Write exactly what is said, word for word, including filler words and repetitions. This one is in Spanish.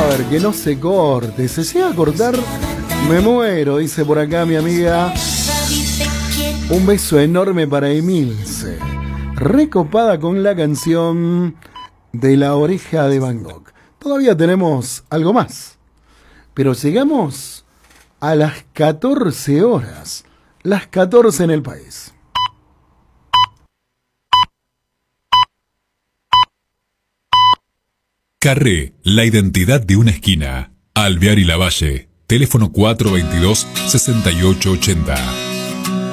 ver, que no se corte. Se llega a cortar, me muero, dice por acá mi amiga. Un beso enorme para Emilce, recopada con la canción de La Oreja de Van Gogh. Todavía tenemos algo más, pero llegamos a las catorce horas, las catorce en el país. Carré, la identidad de una esquina. Alvear y Lavalle, teléfono cuatro veintidós, sesenta y ocho ochenta.